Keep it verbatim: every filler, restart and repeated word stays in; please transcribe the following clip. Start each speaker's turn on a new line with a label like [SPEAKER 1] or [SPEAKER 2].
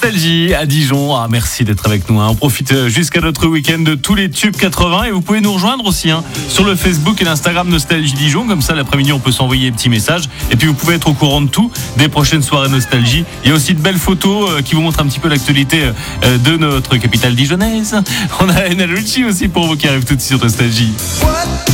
[SPEAKER 1] Nostalgie à Dijon. Ah, merci d'être avec nous. Hein. On profite jusqu'à notre week-end de tous les tubes quatre-vingts et vous pouvez nous rejoindre aussi hein, sur le Facebook et l'Instagram Nostalgie Dijon. Comme ça, l'après-midi, on peut s'envoyer des petits messages et puis vous pouvez être au courant de tout des prochaines soirées Nostalgie. Il y a aussi de belles photos euh, qui vous montrent un petit peu l'actualité euh, de notre capitale dijonnaise. On a Enna Lucci aussi pour vous qui arrive tout de suite sur Nostalgie.